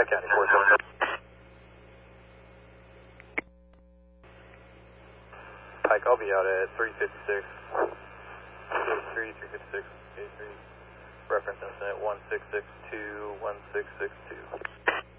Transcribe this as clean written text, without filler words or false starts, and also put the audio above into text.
County 477. Pike, I'll be out at 356. 356, 83. Reference incident 1662, 1662.